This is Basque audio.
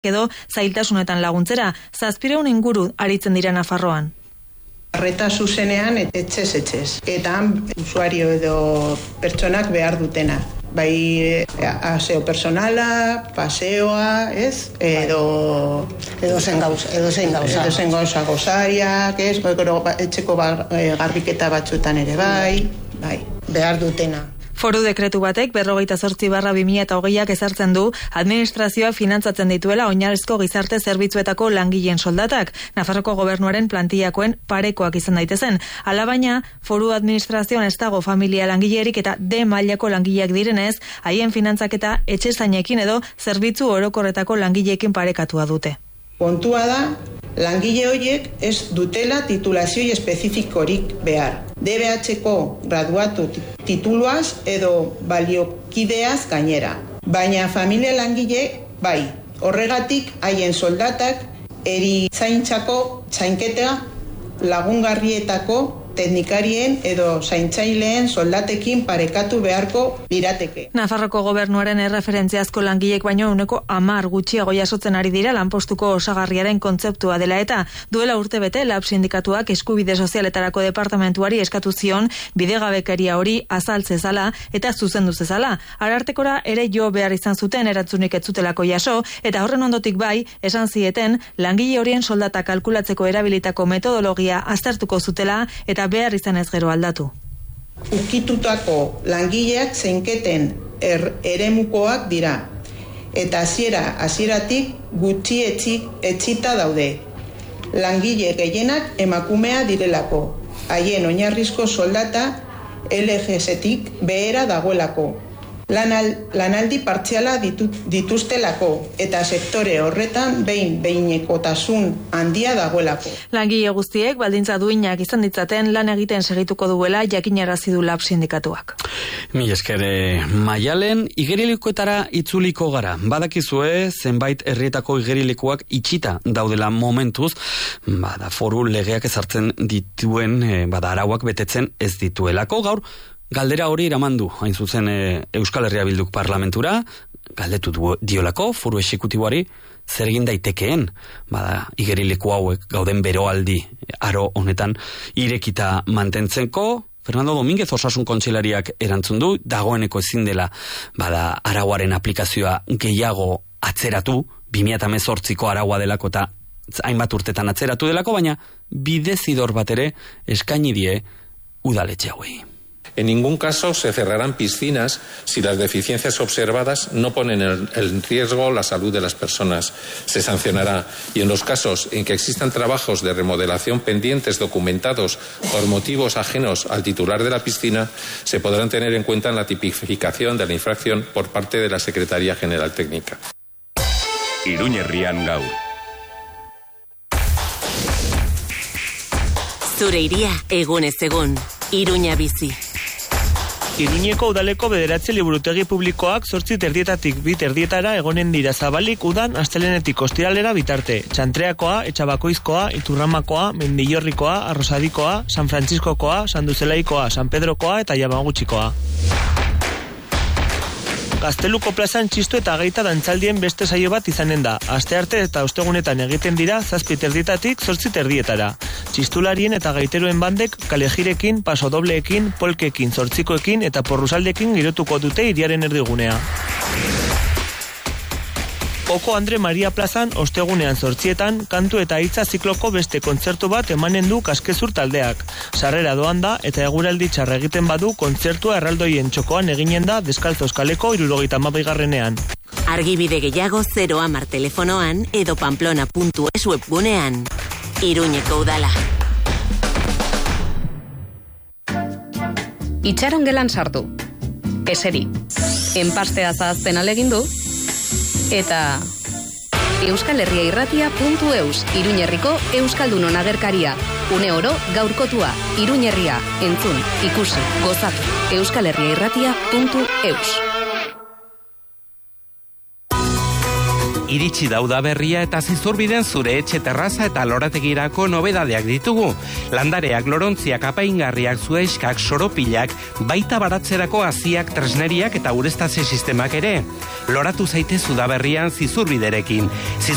edo zailtasunetan laguntzera, 700 inguru aritzen dira Nafarroan. Arreta zuzenean etxez. Eta usuario edo pertsonak behar dutena. Bai aseo personala, paseoa, ez? Edo zein gauza gozaiak, ez? Etxeko garbiketa batzuetan ere bai, behar dutena. Foru dekretu batek 48/2020 ezartzen du administrazioa finantzatzen dituela oinarrizko gizarte zerbitzuetako langileen soldatak, Nafarroko gobernuaren plantillakoen parekoak izan daitezen. Alabaina, foru administrazioan ez dago familia langilerik eta D mailako langileak direnez, haien finantzaketa etxezainekin edo zerbitzu orokorretako langileekin parekatua dute. Kontua da, langile horiek ez dutela titulazioi espezifikorik behar. DBH-ko graduatu tituluaz edo baliokideaz gainera. Baina familia langile, bai, horregatik haien soldatak erizaintzako zainketa lagungarrietako teknikarien edo zaintzaileen soldatekin parekatu beharko lirateke. Nafarroko gobernuaren erreferentziazko langileek baino 10% gutxiago jasotzen ari dira lanpostuko osagarriaren kontzeptua dela eta duela urtebete LAB sindikatuak eskubide sozialetarako departamentuari eskatu zion bidegabekeria hori azaltze zala eta zuzendu zezala. Arartekora ere jo behar izan zuten eratzunik ez zutelako jaso eta horren ondotik bai esan zieten langile horien soldata kalkulatzeko erabilitako metodologia aztertuko zutela eta behar izan ez gero aldatu. Ukitutako langileak zeinketen eremukoak dira. Eta hasieratik gutxi etxita daude. Langile gehienak emakumea direlako. Haien oinarrizko soldata LGS-tik behera dagoelako. Lanaldi partziala dituztelako eta sektore horretan behinekotasun handia dagoelako. Langile guztiek baldintza duinak izan ditzaten lan egiten segituko duela jakinarazi du LAB sindikatuak. Mila esker, Maialen, igerilekuetara itzuliko gara. Badakizue, zenbait herrietako igerilekuak itxita daudela momentuz, foru legeak ezartzen dituen, arauak betetzen ez dituelako. Gaur, galdera hori eramandu, hain zuzen Euskal Herria Bilduk parlamentura, galdetu diolako, foru exekutiboari, zer egin daitekeen, igerileku hauek gauden beroaldi aro honetan irekita mantentzenko. Fernando Domínguez osasun kontseilariak erantzun du, dagoeneko ezin dela arauaren aplikazioa gehiago atzeratu, 2018ko araua delako eta hainbat urtetan atzeratu delako, baina bidezidor bat ere eskaini die udaletxe hauei. En ningún caso se cerrarán piscinas si las deficiencias observadas no ponen en riesgo la salud de las personas. Se sancionará. Y en los casos en que existan trabajos de remodelación pendientes documentados por motivos ajenos al titular de la piscina, se podrán tener en cuenta en la tipificación de la infracción por parte de la Secretaría General Técnica. Iruñerrian gaur. Zure iria egunez egun. Iruña bizi. Iruñeko udaleko 9 liburutegi publikoak 8:30 2:30 egonen dira zabalik udan astelenetik ostiralera bitarte. Txantreakoa, Etxabakoizkoa, Iturramakoa, Mendillorrikoa, Arrosadikoa, San Frantziskokoa, San Duzelaikoa, San Pedrokoa eta Yamagutxikoa. Gazteluko plazan txistu eta gaita dantzaldien beste saio bat izanen da. Astearte eta ostegunetan egiten dira 7:30 8:30. Txistularien eta gaiteroen bandek kalejirekin, pasodobleekin, polkekin, zortzikoekin eta porrusaldekin girotuko dute hiriaren erdigunea. Oko Andre Maria plazan ostegunean 8:00 kantu eta hitza zikloko beste kontzertu bat emanen du Kaskezur taldeak. Sarrera doan da eta eguraldi txarra egiten badu kontzertua erraldoien txokoan eginen da Deskalzos kaleko 72. Argibide gehiago 010 telefonoan edo pamplona.es webgunean. Iruñeko udala. Itxaron gelan sartu. Eseri. Enpastea zahazten alegindu. Eta euskalherriairratia.eus, Iruñerriko Euskaldunon agerkaria. Une oro gaurkotua, Iruñerria, entzun, ikusi, gozatu. euskalherriairratia.eus. Iritsi dauda berria eta zizurbiden zure etxe terraza eta lorategirako nobedadeak ditugu. Landareak, lorontziak, apaingarriak, zuaiskak, soropilak, baita baratzerako haziak, tresneriak eta ureztatze sistemak ere. Loratu zaitez udaberrian zizurbiderekin.